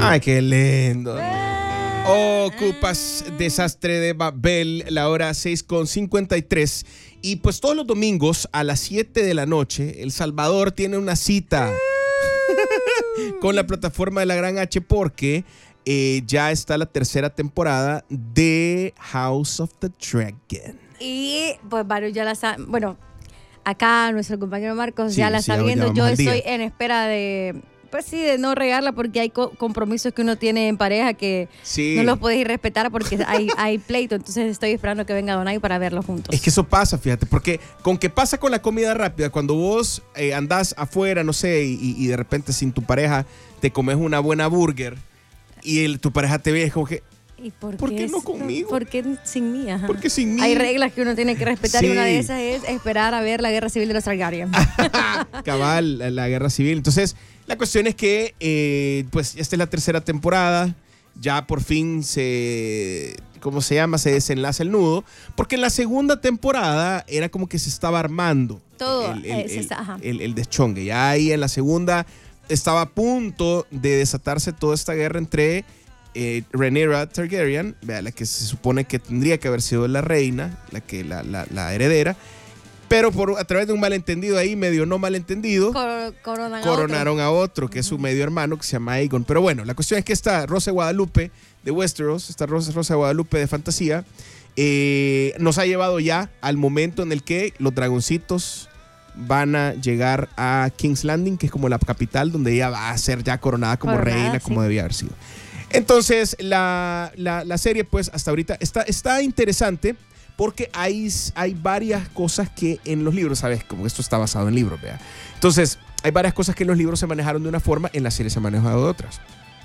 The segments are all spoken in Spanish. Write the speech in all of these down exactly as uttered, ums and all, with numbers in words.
Ay, qué lindo. Ocupas Desastre de Babel, la hora seis con cincuenta y tres. Y pues todos los domingos a las siete de la noche, El Salvador tiene una cita con la plataforma de la Gran H porque eh, ya está la tercera temporada de House of the Dragon. Y pues varios ya la saben. Bueno, acá nuestro compañero Marcos Sí, ya la sí, está ya- viendo. ya Yo vamos al estoy día. en espera de, pues sí, de no regarla porque hay co- compromisos que uno tiene en pareja que Sí. no los podéis ir respetar porque hay, hay pleito. Entonces estoy esperando que venga Donay para verlo juntos. Es que eso pasa, fíjate, porque con que pasa con la comida rápida, cuando vos eh, andás afuera, no sé, y, y de repente sin tu pareja te comes una buena burger y el- tu pareja te ve, es como que, ¿Y por, ¿por qué es- no conmigo? ¿Por qué sin mí? Ajá. ¿por qué sin mí? Hay reglas que uno tiene que respetar Sí. y una de esas es esperar a ver la guerra civil de los Targaryen. Cabal, la, la guerra civil. Entonces, la cuestión es que, eh, pues, esta es la tercera temporada. Ya por fin se, ¿cómo se llama? Se desenlaza el nudo. Porque en la segunda temporada era como que se estaba armando Todo, el, eh, el, se el- está- ajá. el- el deschongue. Ya ahí en la segunda estaba a punto de desatarse toda esta guerra entre eh, Rhaenyra Targaryen, vea, la que se supone que tendría que haber sido la reina, la, que, la, la, la heredera. Pero por, a través de un malentendido ahí, medio no malentendido, Cor- coronan a coronaron a otro, que es su medio hermano, que se llama Aegon. Pero bueno, la cuestión es que esta Rosa de Guadalupe de Westeros, esta Rosa, Rosa de Guadalupe de fantasía, eh, nos ha llevado ya al momento en el que los dragoncitos van a llegar a King's Landing, que es como la capital donde ella va a ser ya coronada como Coronada, reina, sí. como debía haber sido. Entonces, la, la, la serie, pues, hasta ahorita está, está interesante porque hay, hay varias cosas que en los libros, ¿sabes? Como esto está basado en libros, vea. Entonces, hay varias cosas que en los libros se manejaron de una forma, en la serie se han manejado de otras.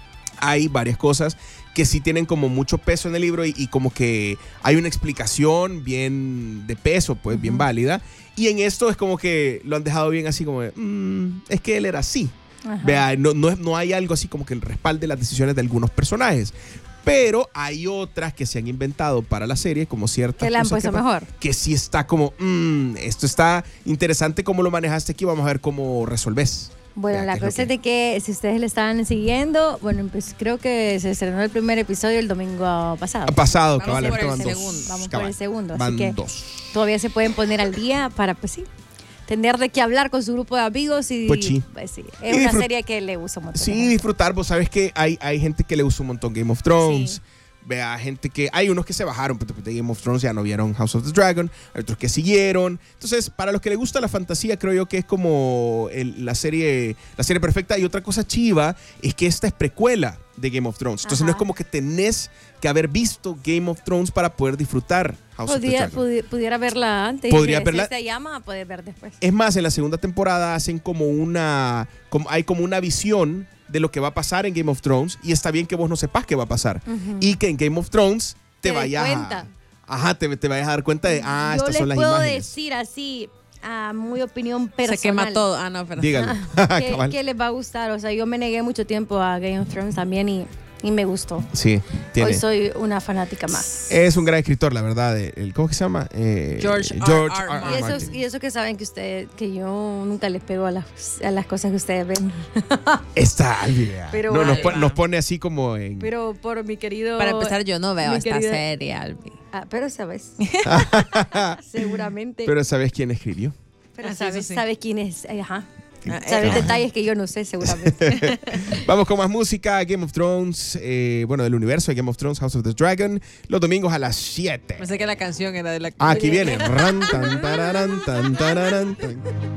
Hay varias cosas que sí tienen como mucho peso en el libro y, y como que hay una explicación bien de peso, pues, bien válida. Y en esto es como que lo han dejado bien así como de, "Mm, es que él era así". Ajá. Vea, no, no, es- no hay algo así como que el respalde las decisiones de algunos personajes. Pero hay otras que se han inventado para la serie, como ciertas Que la han cosas puesto que, mejor. que sí está como, "Mm, esto está interesante cómo lo manejaste aquí, vamos a ver cómo resolves". Bueno, Vea, la qué es lo cosa es que- de que si ustedes le estaban siguiendo, bueno, pues creo que se estrenó el primer episodio el domingo pasado. Ha pasado, Vamos cabal, por ahorita el van dos. segundo. Vamos por Cabal, el segundo, así van que dos. todavía se pueden poner al día para, pues sí, tener de qué hablar con su grupo de amigos y Pues sí. pues sí, es Y una disfrut- serie que le gusta mucho. Sí, disfrutar, vos sabes que hay, hay gente que le gusta un montón Game of Thrones. Sí. Vea, gente que. Hay unos que se bajaron pero de Game of Thrones, ya no vieron House of the Dragon. Hay otros que siguieron. Entonces, para los que les gusta la fantasía, creo yo que es como el- la serie la serie perfecta. Y otra cosa chiva es que esta es precuela de Game of Thrones. Entonces, Ajá. no es como que tenés que haber visto Game of Thrones para poder disfrutar House of the Podría, Dragon. pudi- pudiera verla antes. Podría y si verla- se llama, poder ver después. Es más, en la segunda temporada hacen como una. Como, hay como una visión de lo que va a pasar en Game of Thrones. Y está bien que vos no sepas qué va a pasar. Ujú. Y que en Game of Thrones te, Te des vayas cuenta. a. Ajá, te, te vayas a dar cuenta de. Ah, Yo estas les son las puedo imágenes. decir así, a muy opinión personal. Se quema todo. Ah, no, pero. Dígalo. que, Cabal. que les va a gustar. O sea, yo me negué mucho tiempo a Game of Thrones también y, y me gustó. Sí, tiene. Hoy soy una fanática más. Es un gran escritor, la verdad. El, ¿Cómo que se llama? Eh, George R. George R. R. R. Y eso, Martin. y eso que saben que usted, que yo nunca les pego a las, a las cosas que ustedes ven. Está Alvia. Pero no, nos, vale, pone, va. nos pone así como en. Pero por mi querido... Para empezar, yo no veo mi esta querida- serie, Albi. Ah, pero sabes. Seguramente. Pero ¿sabes quién escribió? Pero Ah, sí, sabes, eso sí. sabes quién es. eh, Ajá. Ah, Sabes eh, detalles que yo no sé, seguramente. Vamos con más música. Game of Thrones. eh, bueno, del universo de Game of Thrones, House of the Dragon. Los domingos a las siete. Pensé que la canción era de la. Ah, aquí viene. Ran, tan, tararán, tan, tararán, tan.